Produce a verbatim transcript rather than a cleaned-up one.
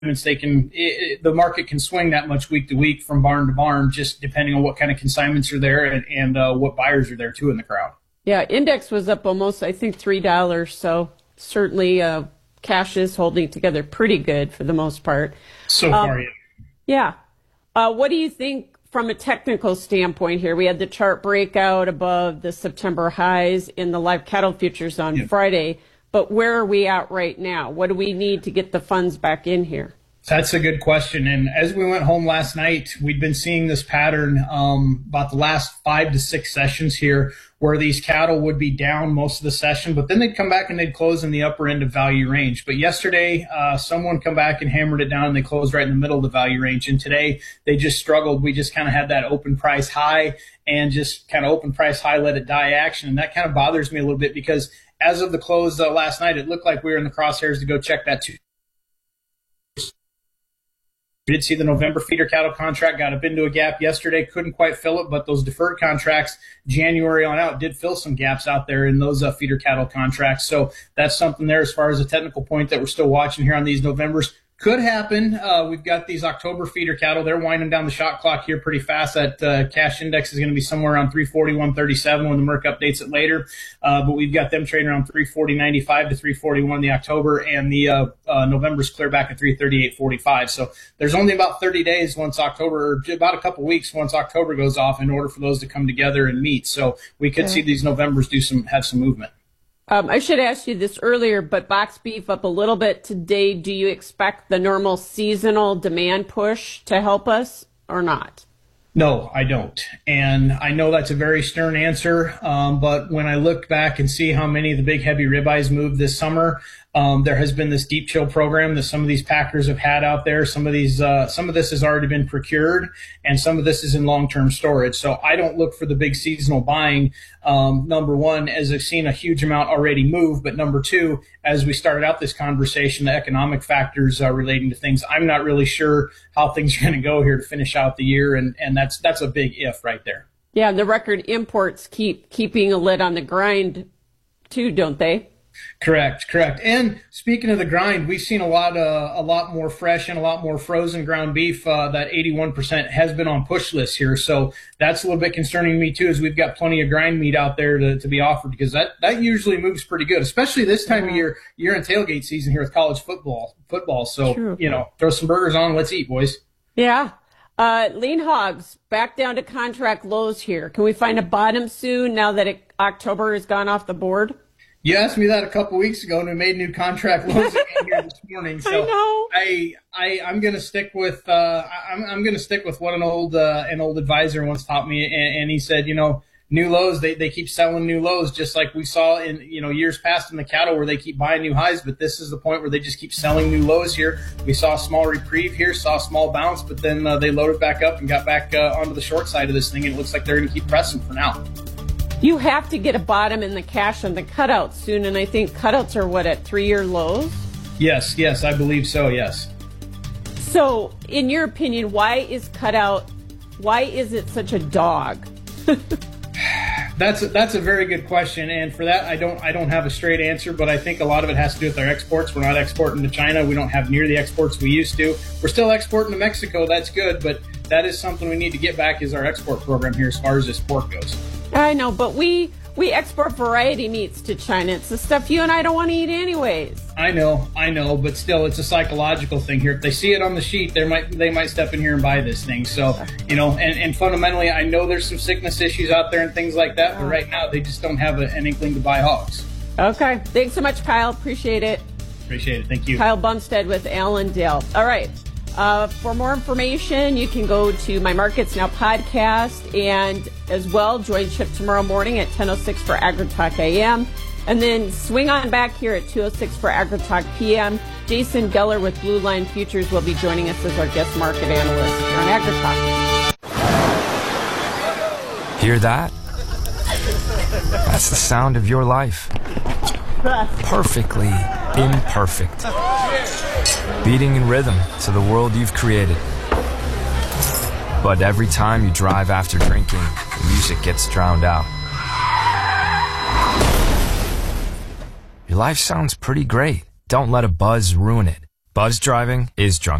they can it, the market can swing that much week to week from barn to barn, just depending on what kind of consignments are there and, and uh, what buyers are there too in the crowd. Yeah, index was up almost, I think, three dollars. So certainly uh, cash is holding together pretty good for the most part. So far, um, yeah. Yeah. Uh, what do you think from a technical standpoint here? We had the chart breakout above the September highs in the live cattle futures on yeah. Friday. But where are we at right now? What do we need to get the funds back in here? That's a good question. And as we went home last night, we'd been seeing this pattern um, about the last five to six sessions here where these cattle would be down most of the session, but then they'd come back and they'd close in the upper end of value range. But yesterday, uh, someone come back and hammered it down and they closed right in the middle of the value range. And today they just struggled. We just kind of had that open price high and just kind of open price high, let it die action. And that kind of bothers me a little bit because as of the close uh, last night, it looked like we were in the crosshairs to go check that two. We did see the November feeder cattle contract got up into a gap yesterday, couldn't quite fill it, but those deferred contracts January on out did fill some gaps out there in those uh, feeder cattle contracts. So that's something there as far as a technical point that we're still watching here on these Novembers. Could happen. Uh, we've got these October feeder cattle. They're winding down the shot clock here pretty fast. That uh, cash index is going to be somewhere around three forty, one thirty-seven when the Merc updates it later. Uh, but we've got them trading around three forty ninety-five to three forty-one in the October, and the uh, uh, November's clear back at three thirty-eight forty-five. So there's only about thirty days once October, or about a couple weeks once October goes off in order for those to come together and meet. So we could okay. see these Novembers do some have some movement. Um, I should ask you this earlier, but box beef up a little bit today. Do you expect the normal seasonal demand push to help us or not? No, I don't. And I know that's a very stern answer, um, but when I look back and see how many of the big heavy ribeyes moved this summer, um, there has been this deep chill program that some of these packers have had out there. Some of these, uh, some of this has already been procured, and some of this is in long-term storage. So I don't look for the big seasonal buying. Um, number one, as I've seen a huge amount already move, but number two, as we started out this conversation, the economic factors uh, relating to things, I'm not really sure how things are going to go here to finish out the year, and and that's that's a big if right there. Yeah, and the record imports keep keeping a lid on the grind too, don't they? Correct, correct. And speaking of the grind, we've seen a lot, uh, a lot more fresh and a lot more frozen ground beef. Uh, that eighty-one percent has been on push lists here, so that's a little bit concerning to me too. As we've got plenty of grind meat out there to, to be offered, because that that usually moves pretty good, especially this time of year. You're in tailgate season here with college football. Football, so True. you know, throw some burgers on. Let's eat, boys. Yeah. Uh, lean hogs back down to contract lows here. Can we find a bottom soon now that it, October has gone off the board? You asked me that a couple weeks ago, and we made new contract lows again here this morning. So I know. I, I I'm going to stick with uh, I'm I'm going to stick with what an old uh, an old advisor once taught me, and, and he said, you know, new lows, they they keep selling new lows, just like we saw in you know years past in the cattle where they keep buying new highs. But this is the point where they just keep selling new lows here. We saw a small reprieve here, saw a small bounce, but then uh, they loaded back up and got back uh, onto the short side of this thing, and it looks like they're going to keep pressing for now. You have to get a bottom in the cash on the cutouts soon, and I think cutouts are, what, at three-year lows? Yes, yes, I believe so, yes. So, in your opinion, why is cutout, why is it such a dog? That's a, that's a very good question, and for that, I don't I don't have a straight answer, but I think a lot of it has to do with our exports. We're not exporting to China. We don't have near the exports we used to. We're still exporting to Mexico. That's good, but that is something we need to get back is our export program here as far as this pork goes. I know, but we we export variety meats to China. It's the stuff you and I don't want to eat anyways. I know, I know, but still, it's a psychological thing here. If they see it on the sheet, they might they might step in here and buy this thing. So, you know, and, and fundamentally, I know there's some sickness issues out there and things like that, but right now they just don't have a, an inkling to buy hogs. Okay. Thanks so much, Kyle. Appreciate it. Appreciate it. Thank you. Kyle Bumstead with Allendale. All right. Uh, for more information, you can go to my Markets Now podcast, and as well join Chip tomorrow morning at ten oh six for AgriTalk A M, and then swing on back here at two oh six for AgriTalk P M. Jason Geller with Blue Line Futures will be joining us as our guest market analyst here on AgriTalk. Hear that? That's the sound of your life. Perfectly imperfect. Beating in rhythm to the world you've created. But every time you drive after drinking, the music gets drowned out. Your life sounds pretty great. Don't let a buzz ruin it. Buzz driving is drunk.